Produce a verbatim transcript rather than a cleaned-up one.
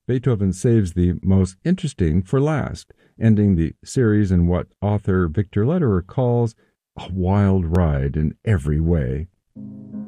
Beethoven saves the most interesting for last, ending the series in what author Victor Lederer calls a wild ride in every way.